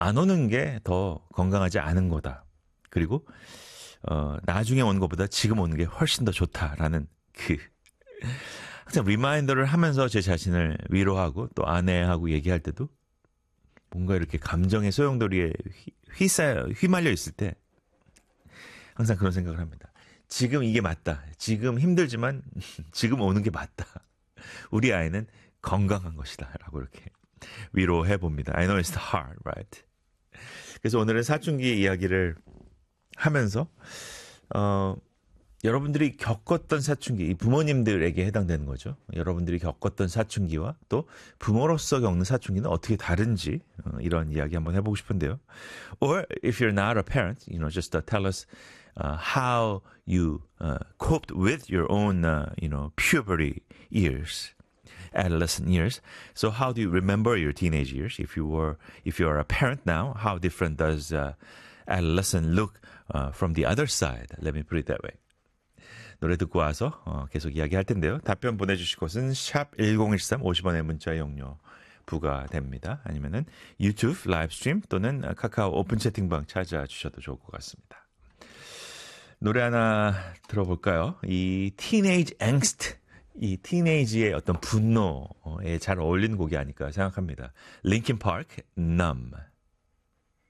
안 오는 게 더 건강하지 않은 거다. 그리고 나중에 오는 것보다 지금 오는 게 훨씬 더 좋다라는 항상 리마인더를 하면서 제 자신을 위로하고 또 아내하고 얘기할 때도 뭔가 이렇게 감정의 소용돌이에 휘말려 있을 때 항상 그런 생각을 합니다. 지금 이게 맞다. 지금 힘들지만 지금 오는 게 맞다. 우리 아이는 건강한 것이다. 라고 이렇게 위로해 봅니다. I know it's hard, right? 그래서 오늘은 사춘기 이야기를 하면서 여러분들이 겪었던 사춘기, 이 부모님들에게 해당되는 거죠. 여러분들이 겪었던 사춘기와 또 부모로서 겪는 사춘기는 어떻게 다른지 이런 이야기 한번 해보고 싶은데요. Or if you're not a parent, just tell us how you coped with your own, puberty years. Adolescent years. So how do you remember your teenage years? If you're a parent now, how different does adolescent look from the other side? Let me put it that way. 노래 듣고 와서 계속 이야기할 텐데요. 답변 보내주실 곳은 샵 1013 50원의 문자 이용료 부과됩니다. 아니면은 유튜브 라이브 스트림 또는 카카오 오픈 채팅방 찾아주셔도 좋을 것 같습니다. 노래 하나 들어볼까요? 이 티네이지 앵스트, 이 티네이지의 어떤 분노에 잘 어울리는 곡이 아닐까 생각합니다. 링킨 파크, Numb.